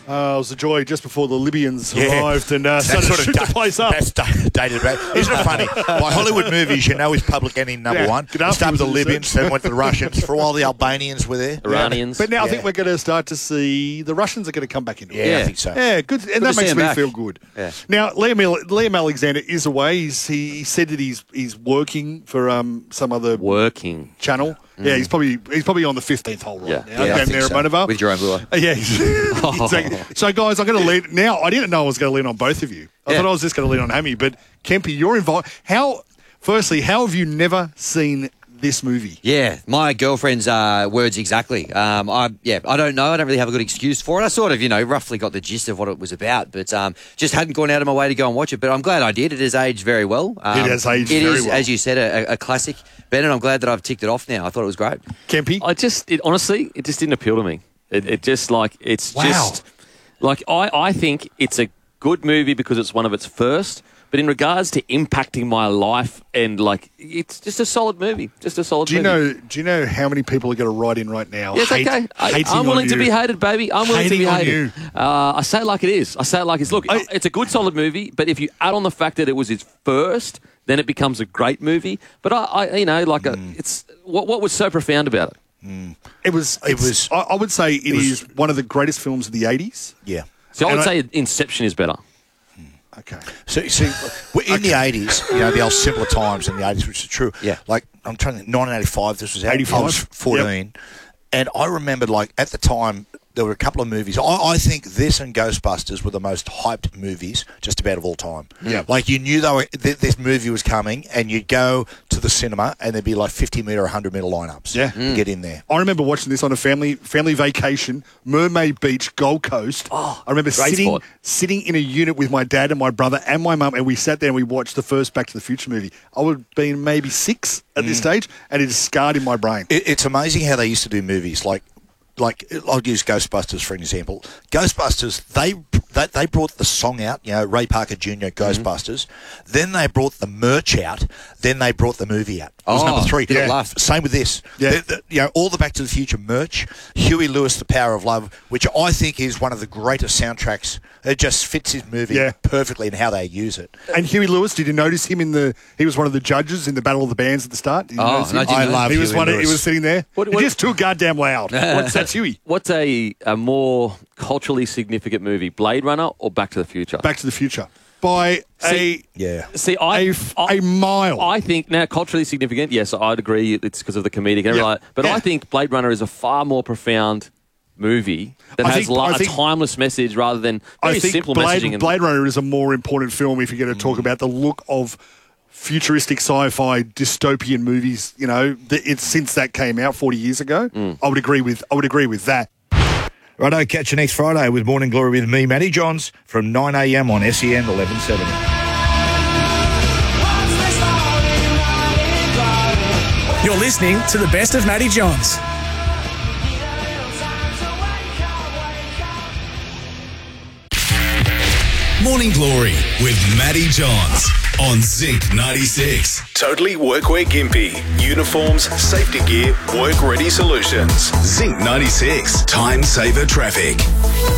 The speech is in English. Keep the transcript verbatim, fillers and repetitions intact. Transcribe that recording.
Uh, it was a joy just before the Libyans Yeah. arrived and uh, started to shoot da- the place up. That's da- dated back. Isn't it funny? Like Hollywood movies, you know, is public enemy number Yeah, one. good Started with the afterwards, Libyans, then went to the Russians. For a while, the Albanians were there. Iranians. But now I Yeah. think we're going to start to see the Russians are going to come back into it. Yeah, I Yeah. think so. Yeah, good, and to that see makes him me back. feel good. Yeah. Now, Liam, Liam Alexander is away. He's, he, he said that he's he's working for um, some other Working. channel. Yeah, he's probably he's probably on the fifteenth hole right Yeah. now. Yeah, I down think there so. at Monavar. With Jerome Brewer. Uh, yeah, exactly. So, guys, I'm going to lean now. I didn't know I was going to lean on both of you. I Yeah. thought I was just going to lean on Hammy. But Kempy, you're involved. How? Firstly, how have you never seen this movie? Yeah, my girlfriend's uh, words exactly. Um, I yeah, I don't know. I don't really have a good excuse for it. I sort of, you know, roughly got the gist of what it was about, but um, just hadn't gone out of my way to go and watch it. But I'm glad I did. It has aged very well. Um, It has aged It very is, well. as you said, a, a classic. Ben, and I'm glad that I've ticked it off now. I thought it was great. Kempy? I just, it, honestly, it just didn't appeal to me. It, it just like, it's Wow. just, like, I, I think it's a good movie because it's one of its first, but in regards to impacting my life and, like, it's just a solid movie. Just a solid Do you movie. know? Do you know how many people are going to write in right now? Yeah, it's hate- okay. I, hating I'm willing on to you? be hated, baby. I'm willing Hating to be on hated. Uh, I say it like it is. I say it like it's. Look, I- it's a good, solid movie, but if you add on the fact that it was his first, then it becomes a great movie. But I, I you know, like, a, it's what what was so profound about it? It was. It it's- was- I, I would say it was- is one of the greatest films of the eighties. Yeah. So I And would I- say Inception is better. Okay. So, see, in the eighties, you know, the old simpler times in the eighties, which is true. Yeah. Like, I'm trying to think, nineteen eighty-five, this was out. eighty-five? I was fourteen. And I remembered, like, at the time, there were a couple of movies. I, I think this and Ghostbusters were the most hyped movies just about of all time. Yeah. Like, you knew they were, th- this movie was coming, and you'd go to the cinema, and there'd be, like, fifty metre, one hundred metre lineups Yeah. to get in there. I remember watching this on a family family vacation, Mermaid Beach, Gold Coast. Oh, I remember great sitting spot. sitting in a unit with my dad and my brother and my mum, and we sat there and we watched the first Back to the Future movie. I would have been maybe six at this stage, and it is scarred in my brain. It, it's amazing how they used to do movies. Like, like I'll use Ghostbusters for an example. Ghostbusters, they they, they brought the song out. You know, Ray Parker Junior Ghostbusters. Then they brought the merch out. Then they brought the movie out. It was Oh, number three. good laugh. Same with this. Yeah. The- the- you know, all the Back to the Future merch. Huey Lewis, The Power of Love, which I think is one of the greatest soundtracks. It just fits his movie Yeah. perfectly in how they use it. And Huey Lewis, did you notice him in the? He was one of the judges in the Battle of the Bands at the start. Did you Oh, notice him? no, I didn't I know. love He was Huey one. Of, Lewis. he was sitting there. What- He's what- just too goddamn loud. What's that's Huey? What's a, a more culturally significant movie, Blade Runner or Back to the Future? Back to the Future by See- Yeah. See, I, a a, a mile. I think now culturally significant. Yes, I'd agree. It's because of the comedic and everything. Yeah. like that. But Yeah. I think Blade Runner is a far more profound movie that I has think- lo- I a think- timeless message rather than very I think simple Blade, messaging. And, Blade Runner is a more important film if you're going to talk about the look of futuristic sci-fi dystopian movies. You know, the, it's since that came out forty years ago. I would agree with. I would agree with that. Righto, catch you next Friday with Morning Glory with me, Matty Johns, from nine a.m. on S E N eleven seventy. You're listening to the best of Matty Johns. Morning Glory with Matty Johns on Zinc ninety-six. Totally Workwear Gympie. Uniforms, safety gear, work-ready solutions. Zinc ninety-six. Time saver traffic.